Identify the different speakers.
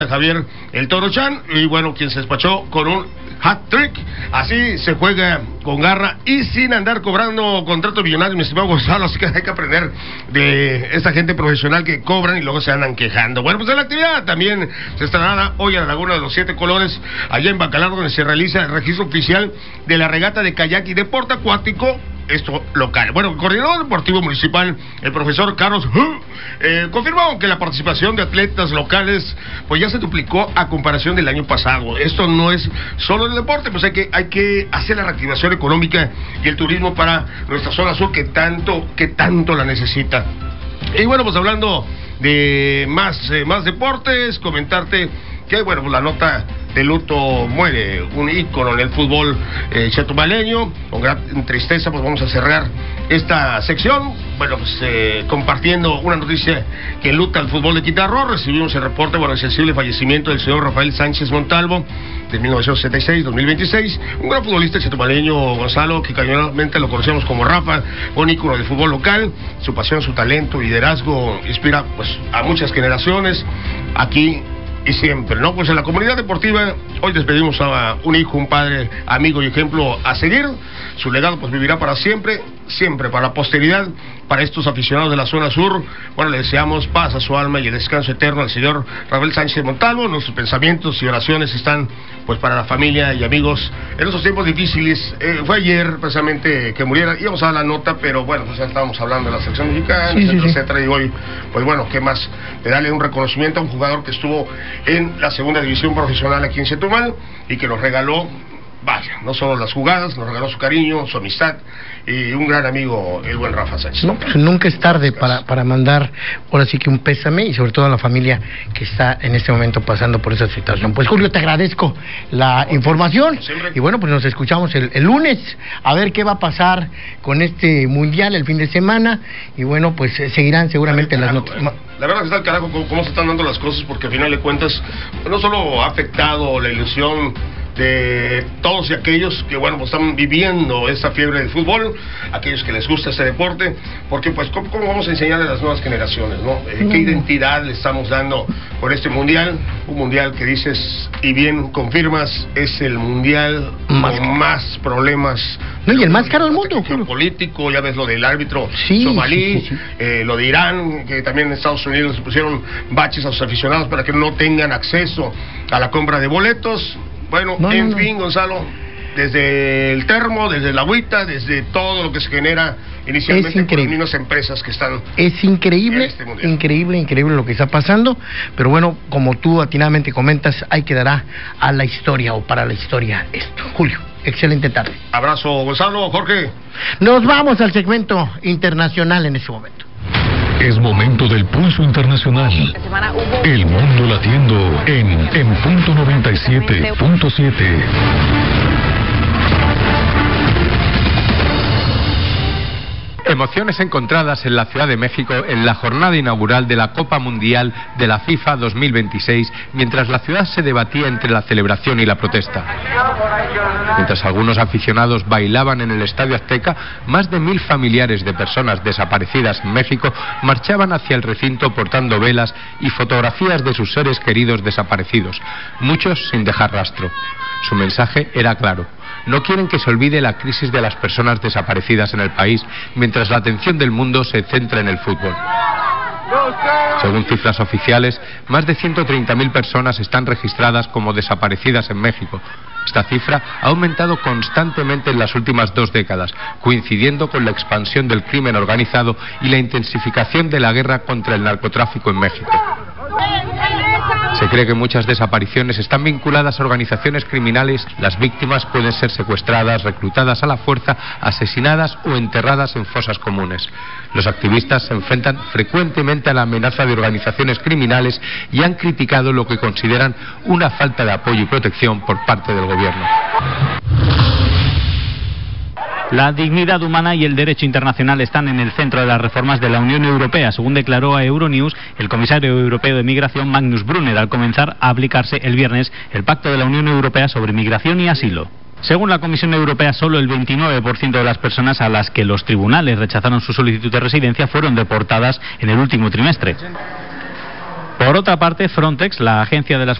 Speaker 1: Javier el Toro Chan, y bueno, quien se despachó con un hat-trick. Así se juega con garra y sin andar cobrando contratos millonarios, mi estimado Gonzalo. Así que hay que aprender de esta gente profesional que cobran y luego se andan quejando. Bueno, pues en la actividad también se estará hoy en la Laguna de los Siete Colores, allá en Bacalar, donde se realiza el registro oficial de la regata de kayak y deporte acuático. Esto local. Bueno, el coordinador deportivo municipal, el profesor Carlos, confirmó que la participación de atletas locales pues ya se duplicó a comparación del año pasado. Esto no es solo el deporte, pues hay que hacer la reactivación económica y el turismo para nuestra zona sur que tanto la necesita. Y bueno, pues hablando de más deportes, comentarte que bueno, pues la nota de luto, muere un ícono en el fútbol chetumaleño. Con gran tristeza pues vamos a cerrar esta sección, bueno, pues compartiendo una noticia que enluta al fútbol de Quintana Roo. Recibimos el reporte, bueno, el sensible fallecimiento del señor Rafael Sánchez Montalvo, de 1976-2026, un gran futbolista chetumaleño, Gonzalo, que cariñosamente lo conocemos como Rafa, un ícono del fútbol local. Su pasión, su talento, liderazgo inspira pues a muchas generaciones aquí y siempre, ¿no? Pues en la comunidad deportiva hoy despedimos a un hijo, un padre, amigo y ejemplo a seguir. Su legado pues vivirá para siempre para la posteridad, para estos aficionados de la zona sur. Bueno, le deseamos paz a su alma y el descanso eterno al señor Rafael Sánchez Montalvo. Nuestros pensamientos y oraciones están pues para la familia y amigos en esos tiempos difíciles. Fue ayer precisamente que muriera, íbamos a dar la nota, pero bueno, pues ya estábamos hablando de la sección mexicana, etcétera, y hoy, pues bueno, qué más de darle un reconocimiento a un jugador que estuvo en la segunda división profesional aquí en Chetumal y que nos regaló, vaya, no solo las jugadas, nos regaló su cariño, su amistad y un gran amigo, el buen Rafa Sánchez.
Speaker 2: No, pues nunca es tarde para mandar ahora sí que un pésame, y sobre todo a la familia que está en este momento pasando por esa situación. Pues Julio, te agradezco la información y bueno, pues nos escuchamos el lunes a ver qué va a pasar con este mundial el fin de semana y bueno, pues seguirán seguramente las noticias.
Speaker 1: La verdad que está el carajo cómo se están dando las cosas, porque al final de cuentas no solo ha afectado la ilusión de todos y aquellos que bueno, pues están viviendo esta fiebre del fútbol, aquellos que les gusta este deporte, porque pues ¿cómo vamos a enseñarle a las nuevas generaciones, ¿no? ¿Qué identidad le estamos dando por este mundial? Un mundial que dices y bien confirmas es el mundial con más problemas,
Speaker 2: no, y el más caro del mundo,
Speaker 1: político. Ya ves lo del árbitro somalí, lo de Irán, que también en Estados Unidos se pusieron baches a sus aficionados para que no tengan acceso a la compra de boletos. Bueno, en fin, Gonzalo, desde el termo, desde la agüita, desde todo lo que se genera inicialmente con las mismas empresas que están...
Speaker 2: Es increíble, increíble lo que está pasando, pero bueno, como tú atinadamente comentas, ahí quedará a la historia o para la historia esto. Julio, excelente tarde.
Speaker 1: Abrazo, Gonzalo, Jorge.
Speaker 2: Nos vamos al segmento internacional en este momento.
Speaker 3: Es momento del pulso internacional. El mundo latiendo en punto 97.7.
Speaker 4: Emociones encontradas en la Ciudad de México en la jornada inaugural de la Copa Mundial de la FIFA 2026, mientras la ciudad se debatía entre la celebración y la protesta. Mientras algunos aficionados bailaban en el Estadio Azteca, más de 1000 familiares de personas desaparecidas en México marchaban hacia el recinto portando velas y fotografías de sus seres queridos desaparecidos, muchos sin dejar rastro. Su mensaje era claro: no quieren que se olvide la crisis de las personas desaparecidas en el país, mientras la atención del mundo se centra en el fútbol. Según cifras oficiales, más de 130.000 personas están registradas como desaparecidas en México. Esta cifra ha aumentado constantemente en las últimas 2 décadas, coincidiendo con la expansión del crimen organizado y la intensificación de la guerra contra el narcotráfico en México. Se cree que muchas desapariciones están vinculadas a organizaciones criminales. Las víctimas pueden ser secuestradas, reclutadas a la fuerza, asesinadas o enterradas en fosas comunes. Los activistas se enfrentan frecuentemente a la amenaza de organizaciones criminales y han criticado lo que consideran una falta de apoyo y protección por parte del gobierno.
Speaker 5: La dignidad humana y el derecho internacional están en el centro de las reformas de la Unión Europea, según declaró a Euronews el comisario europeo de Migración Magnus Brunner al comenzar a aplicarse el viernes el Pacto de la Unión Europea sobre Migración y Asilo. Según la Comisión Europea, solo el 29% de las personas a las que los tribunales rechazaron su solicitud de residencia fueron deportadas en el último trimestre. Por otra parte, Frontex, la agencia de las